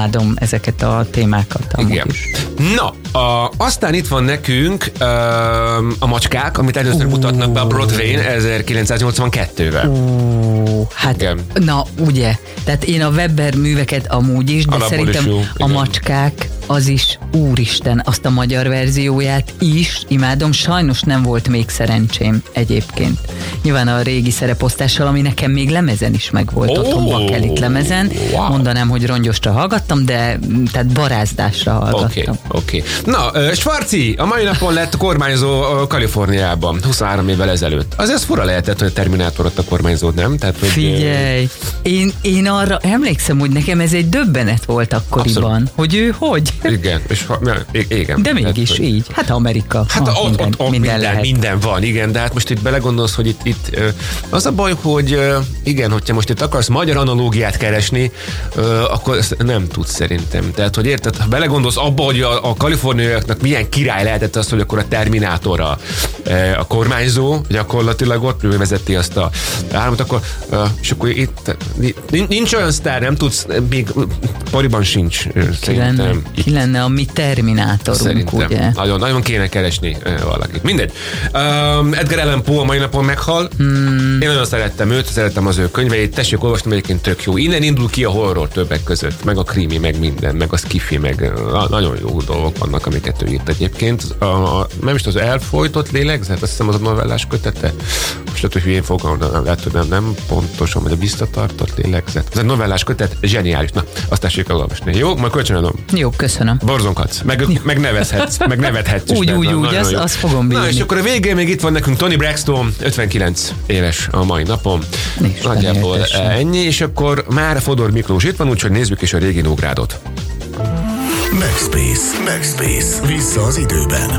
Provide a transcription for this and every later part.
imádom ezeket a témákat. Igen. Is. Na, aztán itt van nekünk a Macskák, amit először mutatnak be a Broadway-n 1982-ben. Hát, igen. Na ugye, tehát én a Weber műveket amúgy is, de alapból szerintem is jó, a Macskák az is, úristen, azt a magyar verzióját is imádom, sajnos nem volt még szerencsém egyébként. Nyilván a régi szereposztással, ami nekem még lemezen is megvolt, otthon bakelit lemezen. Wow. Mondanám, hogy rongyosra hallgattam, de tehát barázdásra hallgattam. Oké. Na, Schwarzi, a mai napon lett kormányzó Kaliforniában, 23 évvel ezelőtt. Azért fura lehetett, hogy a Terminátor ott a kormányzó, nem? Tehát, hogy figyelj, én arra emlékszem, hogy nekem ez egy döbbenet volt akkoriban, abszolút. Hogy ő hogy? Igen, és igen. De mégis hát, így. Hát Amerika. Hát ott minden van, igen, de hát most itt belegondolsz, hogy itt az a baj, hogy igen, hogyha most itt akarsz magyar analógiát keresni, akkor ezt nem tudsz szerintem. Tehát, hogy érted, ha belegondolsz abba, hogy a kaliforniaiaknak milyen király lehetett az, hogy akkor a Terminátor a kormányzó, gyakorlatilag ott ő vezeti azt a államot, akkor és akkor itt nincs olyan sztár, nem tudsz, még pariban sincs szerintem. Ki lenne a mi Terminátorunk, szerintem. Ugye? Nagyon, nagyon kéne keresni valakit. Mindegy. Edgar Allan Poe a mai napon meghal. Én nagyon szerettem őt, szerettem az ő könyveit. Tessék olvasni, egyébként tök jó. Innen indul ki a horror többek között. Meg a krimi, meg minden, meg a skifi, meg nagyon jó dolgok vannak, amiket ő írt egyébként. Nem is az elfojtott lélegzet, azt hiszem az a novellás kötete. Most lehet, hogy hülyén fogalmam, lehet, hogy nem pontosan, vagy a visszatartott lélegzet. Ez egy novellás kötet, zseniális. Na, azt tessék elolvasni. Jó, majd kölcsönadom. Jó, köszönöm. Borzonghatsz, meg nevezhetsz, meg nevethetsz. úgy, azt fogom bírni. Na, és akkor a végén még itt van nekünk Toni Braxton, 59 éves a mai napon. Nagyjából ennyi, és akkor már Fodor Miklós itt van, úgyhogy nézzük is a régi Nógrádot. Backspace. Vissza az időben.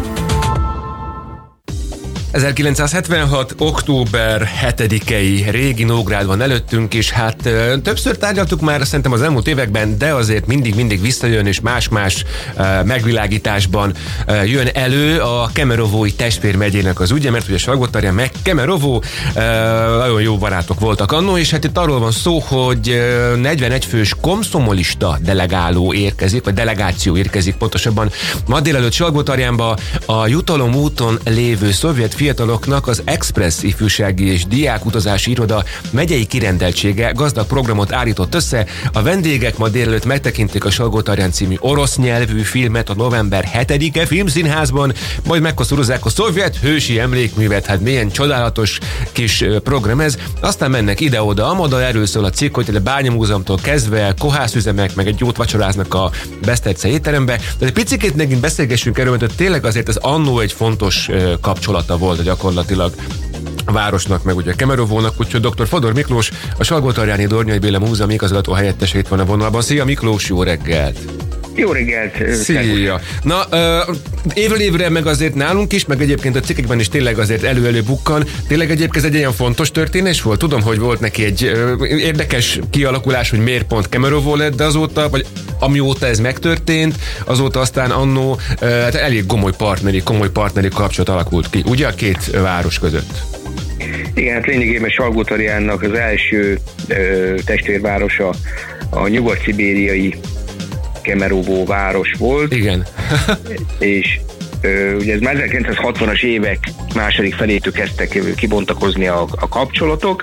1976. október 7-i régi Nógrád van előttünk, és hát többször tárgyaltuk már szerintem az elmúlt években, de azért mindig visszajön, és más-más megvilágításban jön elő a Kemerovói testvérmegyének az ügye, mert ugye Salgótarján meg Kemerovó nagyon jó barátok voltak annó, és hát itt arról van szó, hogy 41 fős komszomolista delegáló érkezik, vagy delegáció érkezik pontosabban ma délelőtt Salgótarjánba a Jutalom úton lévő szovjet fiataloknak az Express ifjúsági és diákutazási iroda megyei kirendeltsége gazdag programot állított össze. A vendégek ma délelőtt megtekintik a Salgótarján című orosz nyelvű filmet a november 7-e filmszínházban, majd megkosztúrozzák a szovjet hősi emlékművet. Hát milyen csodálatos kis program ez. Aztán mennek ide-oda, amoda, erről szól a cikk, hogy a Bányamúzeumtól kezdve kohászüzemek, meg egy jót vacsoráznak a Beszterce étterembe. De egy picit megint beszélgessünk erről, mert tényleg azért ez annó egy fontos kapcsolata volt gyakorlatilag a városnak, meg ugye Kemerovónak, úgyhogy dr. Fodor Miklós, a Salgótarjáni Dorniai Béla Múzeum igazgató helyettese itt van a vonalban. Szia Miklós, jó reggelt! Jó reggelt! Szia! Na, évről évre meg azért nálunk is, meg egyébként a cikkekben is tényleg azért elő bukkan. Tényleg egyébként ez egy ilyen fontos történés volt? Tudom, hogy volt neki egy érdekes kialakulás, hogy miért pont Kemerovó lett, de azóta, vagy amióta ez megtörtént, azóta aztán annó elég komoly partneri kapcsolat alakult ki, ugye a két város között? Igen, hát lényegében Salgótarjánnak az első testvérvárosa a nyugat-szibériai Kemerovó város volt. Igen. És ugye ez már 1960-as évek második felétől kezdtek kibontakozni a kapcsolatok.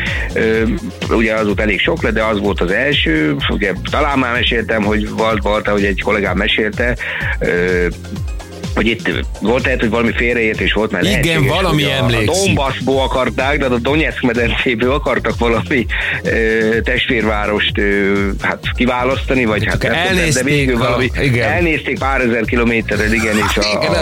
Ugye azóta elég sok lett, de az volt az első. Ugye talán már meséltem, hogy volt, hogy egy kollégám mesélte, hogy itt volt lehet, hogy valami félreértés volt, mert igen, valami emlékszik. A Donbassból akarták, de a Donetsk medencéből akartak valami testvérvárost kiválasztani, vagy hát elnézték, de végül valami, elnézték pár ezer kilométerrel, igen, és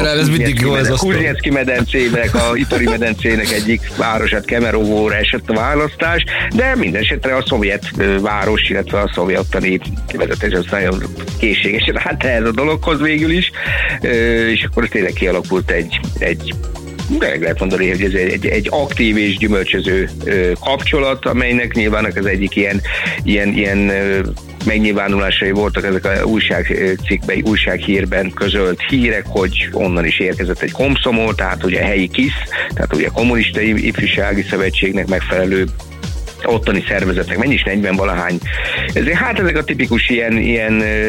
a Kuznyecki medencének, a ipari medencének egyik városát, Kemerovóra esett a választás, de minden esetre a szovjet város, illetve a szovjettani vezetés az nagyon készségesen állt ez a dologhoz végül is, és akkor tényleg kialakult egy meg lehet mondani, hogy ez egy aktív és gyümölcsöző kapcsolat, amelynek nyilván az egyik ilyen megnyilvánulásai voltak ezek a újságcikkben, újsághírben közölt hírek, hogy onnan is érkezett egy komszomol, tehát ugye a helyi KISZ, tehát ugye a Kommunista Ifjúsági Szövetségnek megfelelő ottani szervezetnek, mennyi is 40-valahány. Hát ezek a tipikus ilyen